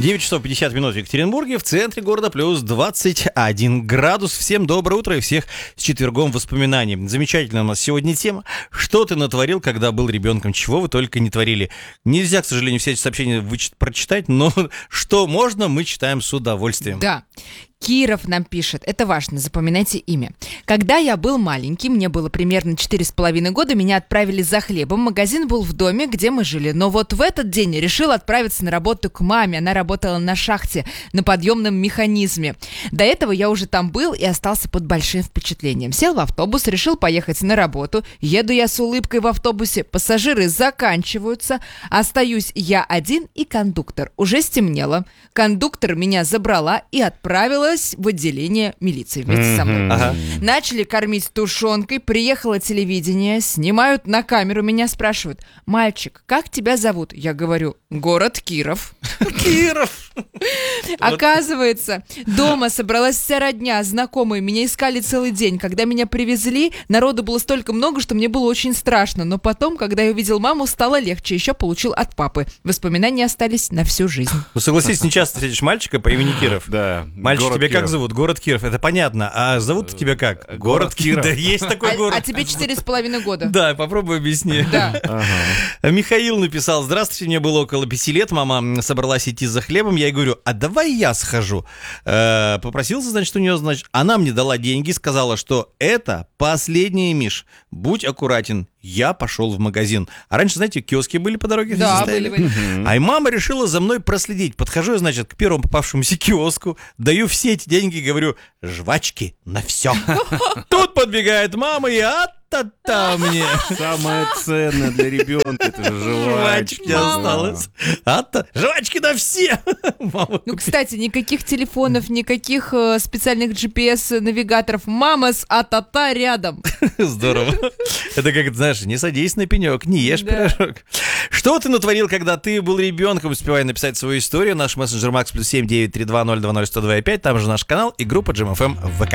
9 часов 50 минут в Екатеринбурге, в центре города плюс 21 градус. Всем доброе утро и всех с четвергом воспоминаний. Замечательная у нас сегодня тема. Что ты натворил, когда был ребенком? Чего вы только не творили? Нельзя, к сожалению, все эти сообщения прочитать, но что можно, мы читаем с удовольствием. Да. Киров нам пишет, это важно, запоминайте имя. Когда я был маленький, мне было примерно 4,5 года, меня отправили за хлебом. Магазин был в доме, где мы жили. Но вот в этот день решил отправиться на работу к маме. Она работала на шахте, на подъемном механизме. До этого я уже там был и остался под большим впечатлением. Сел в автобус, решил поехать на работу. Еду я с улыбкой в автобусе. Пассажиры заканчиваются. Остаюсь я один и кондуктор. Уже стемнело. Кондуктор меня забрала и отправила в отделение милиции вместе со мной. Начали кормить тушенкой, приехало телевидение, снимают на камеру, меня спрашивают: мальчик, как тебя зовут? Я говорю: город Киров. Киров! Оказывается, дома собралась вся родня, знакомые, меня искали целый день. Когда меня привезли, народу было столько много, что мне было очень страшно. Но потом, когда я увидел маму, стало легче. Еще получил от папы. Воспоминания остались на всю жизнь. Ну, согласись, не часто встретишь мальчика по имени Киров. Да. Мальчик, тебя как зовут? Город Киров. Это понятно. А зовут тебя как? Город Киров. Да, есть такой город. А тебе 4,5 года. Да, попробуй объясни. Да. Михаил написал: здравствуйте, мне было около 5 лет, мама собралась идти за хлебом, я ей говорю: а давай я схожу. Попросился, значит, у нее, значит, она мне дала деньги, сказала, что это последнее, Миш, будь аккуратен. Я пошел в магазин. А раньше, знаете, киоски были по дороге? Да, были. А и мама решила за мной проследить. Подхожу я, значит, к первому попавшемуся киоску, даю все эти деньги, говорю: жвачки на все. Тут подбегает мама и а-та-та мне. Самое ценное для ребенка — это же жвачки. Жвачки осталось. Жвачки на все. Ну, кстати, никаких телефонов, никаких специальных GPS-навигаторов. Мама с а-та-та рядом. Здорово. Это как, знаешь, не садись на пенек, не ешь пирожок. Что ты натворил, когда ты был ребенком? Успевай написать свою историю. Наш мессенджер Max +7 932 020 102,5. Там же наш канал и группа Джем ФМ в ВК.